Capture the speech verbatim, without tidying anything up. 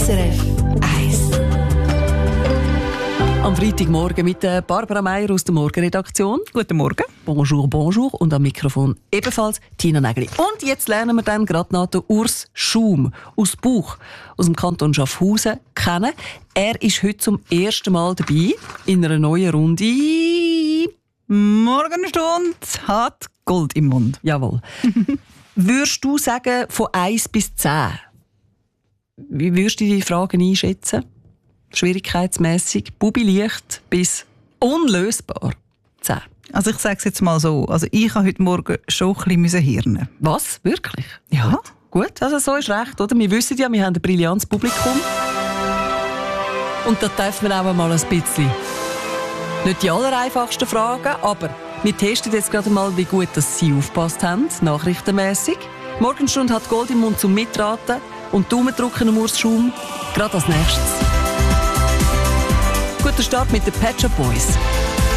S R F eins. Am Freitagmorgen mit Barbara Meier aus der Morgenredaktion. Guten Morgen. Bonjour, bonjour. Und am Mikrofon ebenfalls Tina Nägeli. Und jetzt lernen wir dann gerade noch den Urs Schaum aus Buch, aus dem Kanton Schaffhausen, kennen. Er ist heute zum ersten Mal dabei in einer neuen Runde. Morgenstunde hat Gold im Mund. Jawohl. Würdest du sagen, von eins bis zehn? Wie würdest du die Fragen einschätzen? Schwierigkeitsmässig, bubi-leicht bis unlösbar. zehn. Also ich sage es jetzt mal so, also ich habe heute Morgen schon ein bisschen hirnen. Was? Wirklich? Ja. Gut. Gut, also so ist recht, oder? Wir wissen ja, wir haben ein brillantes Publikum. Und da dürfen wir auch mal ein bisschen, nicht die allereinfachsten Fragen, aber wir testen jetzt gerade mal, wie gut dass Sie aufgepasst haben, nachrichtenmässig. Morgenstunde hat Gold im Mund zum Mitraten und Daumen drücken am Urs Schaum. Gerade als nächstes. Guter Start mit den Pet Shop Boys.